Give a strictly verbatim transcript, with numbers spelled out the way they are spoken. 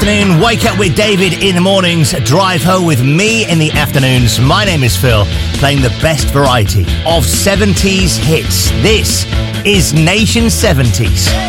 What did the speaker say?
Afternoon, wake up with David in the mornings, drive home with me in the afternoons. My name is Phil, playing the best variety of seventies hits. This is Nation seventies.